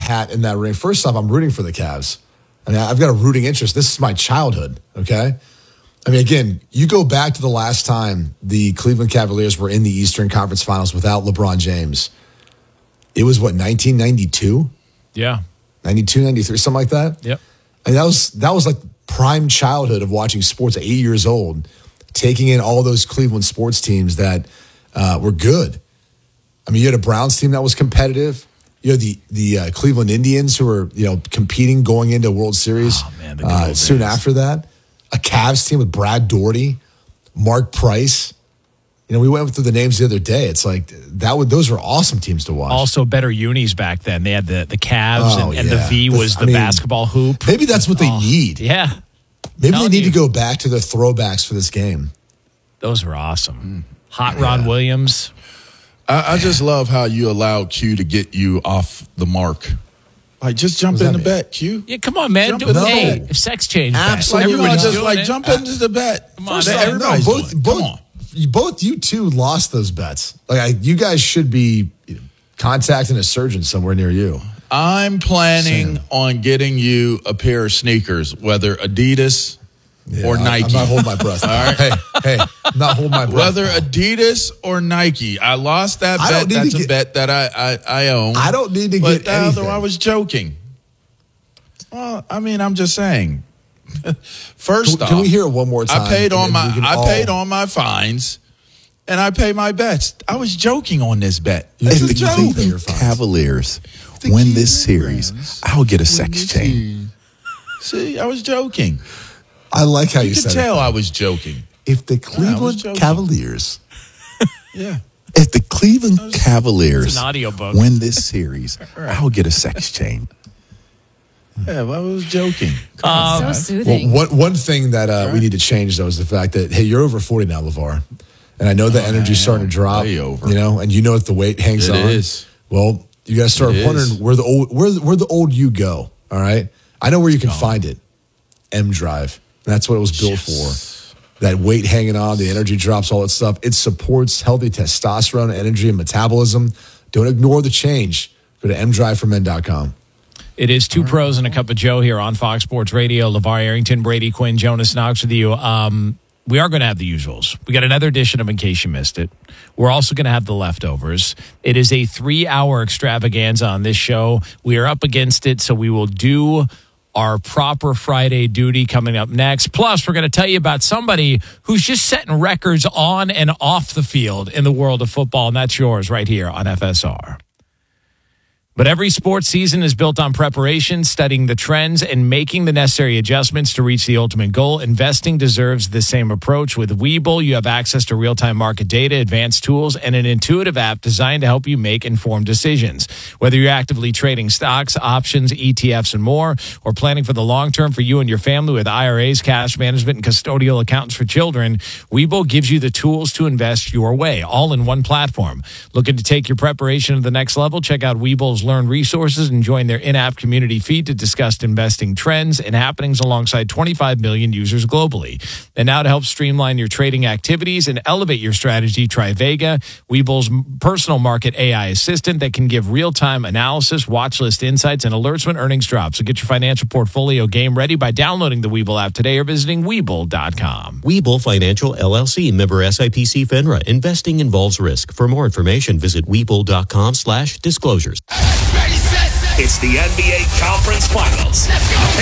hat in that ring. First off, I'm rooting for the Cavs. I mean, I've got a rooting interest. This is my childhood, okay? I mean, again, you go back to the last time the Cleveland Cavaliers were in the Eastern Conference Finals without LeBron James. It was, 1992? Yeah. 92, 93, something like that? Yep. And that was like prime childhood of watching sports at 8 years old, taking in all those Cleveland sports teams that were good. I mean, you had a Browns team that was competitive. You had the Cleveland Indians who were, competing going into World Series soon after that. A Cavs team with Brad Daugherty, Mark Price. We went through the names the other day. It's like those were awesome teams to watch. Also, better unis back then. They had the Cavs and the V was the basketball hoop. Maybe that's what they need. Yeah. Maybe they need to go back to the throwbacks for this game. Those were awesome. Hot Rod Williams. I just love how you allow Q to get you off the mark. Like, just jump in the bet, Q. Yeah, come on, man. Sex change. Absolutely. Everybody's jump into the bet. Come on, both you two lost those bets. Like, you guys should be contacting a surgeon somewhere near you. I'm planning on getting you a pair of sneakers, whether Adidas or Nike. I'm not holding my breath. All right. Hey, I'm not holding my breath. Whether Adidas or Nike. I lost that bet. That's a bet that I own. I don't need to get anything. I was joking. Well, I mean, I'm just saying. First off, can we hear it one more time? I paid on my fines, and I pay my bets. I was joking on this bet. If the Cleveland Cavaliers win this series, I'll get a sex chain. See, I was joking. I like how you said it. You can tell I was joking. If the Cleveland Cavaliers. If the Cleveland Cavaliers win this series, I'll get a sex chain. Yeah, well, I was joking. So soothing. Well, one thing that we need to change, though, is the fact that, hey, you're over 40 now, LeVar. And I know the energy's starting to drop. Way over. And you know that the weight hangs on. It is. Well, you got to start wondering where the old you go, all right? I know where you can find it. M Drive. That's what it was built for. That weight hanging on, the energy drops, all that stuff. It supports healthy testosterone, energy, and metabolism. Don't ignore the change. Go to mdriveformen.com. It is Two Pros and a Cup of Joe here on Fox Sports Radio. LeVar Arrington, Brady Quinn, Jonas Knox with you. We are going to have the usuals. We got another edition of In Case You Missed It. We're also going to have the leftovers. It is a 3-hour extravaganza on this show. We are up against it, so we will do our proper Friday duty coming up next. Plus, we're going to tell you about somebody who's just setting records on and off the field in the world of football, and that's yours right here on FSR. But every sports season is built on preparation, studying the trends, and making the necessary adjustments to reach the ultimate goal. Investing deserves the same approach. With Webull, you have access to real-time market data, advanced tools, and an intuitive app designed to help you make informed decisions. Whether you're actively trading stocks, options, ETFs, and more, or planning for the long term for you and your family with IRAs, cash management, and custodial accounts for children, Webull gives you the tools to invest your way, all in one platform. Looking to take your preparation to the next level? Check out Webull's Learn resources and join their in-app community feed to discuss investing trends and happenings alongside 25 million users globally. And now to help streamline your trading activities and elevate your strategy, try Vega, Webull's personal market AI assistant that can give real-time analysis, watch list insights, and alerts when earnings drop. So get your financial portfolio game ready by downloading the Webull app today or visiting Webull.com. Webull Financial LLC, member SIPC FINRA. Investing involves risk. For more information, visit Webull.com/disclosures. It's the NBA Conference Finals. Let's go.